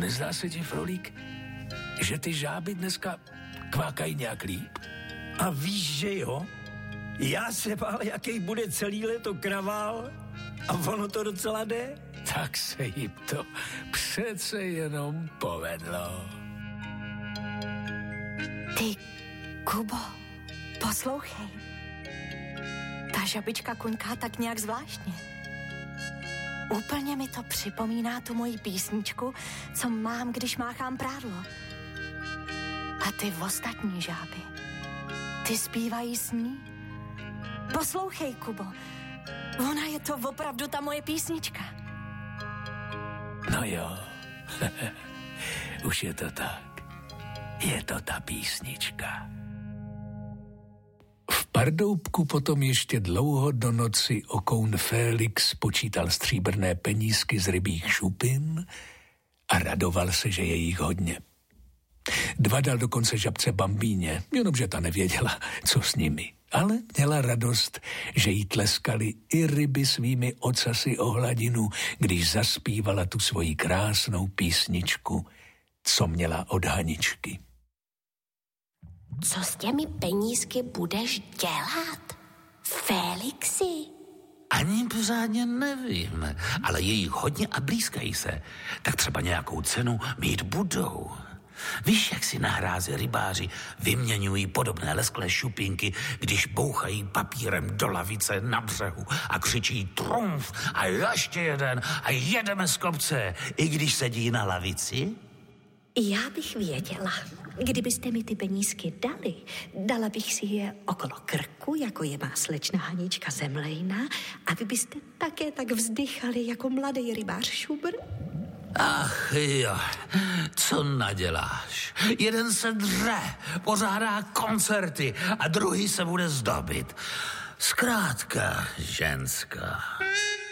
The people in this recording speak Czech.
Nezdá se ti, Frolík, že ty žáby dneska kvákají nějak líp? A víš, že jo? Já se bál, jaký bude celý léto kravál a ono to docela jde. Tak se jim to přece jenom povedlo. Ty, Kubo, poslouchej. Ta žabička kuňká tak nějak zvláštně. Úplně mi to připomíná tu moji písničku, co mám, když máchám prádlo. A ty ostatní žáby, ty zpívají s ní. Poslouchej, Kubo, ona je to opravdu ta moje písnička. No jo, už je to tak. Je to ta písnička. V Pardoubku potom ještě dlouho do noci okoun Félix počítal stříbrné penízky z rybích šupin a radoval se, že je jich hodně. 2 dal dokonce žabce Bambíně, jenomže ta nevěděla, co s nimi. Ale měla radost, že jí tleskali i ryby svými ocasy o hladinu, když zaspívala tu svoji krásnou písničku, co měla od Haničky. Co s těmi penízky budeš dělat, Félixi? Ani pořádně nevím, ale je jich hodně a blízkají se. Tak třeba nějakou cenu mít budou. Víš, jak si na hrázi rybáři vyměňují podobné lesklé šupinky, když bouchají papírem do lavice na břehu a křičí trumf a ještě jeden a jedeme z kopce, i když sedí na lavici? Já bych věděla, kdybyste mi ty penízky dali, dala bych si je okolo krku, jako je má slečna Hanička Zemlejna, a vy byste také tak vzdychali jako mladý rybář Šubr? Ach jo, co naděláš? Jeden se dře, pořádá koncerty a druhý se bude zdobit. Zkrátka, ženská.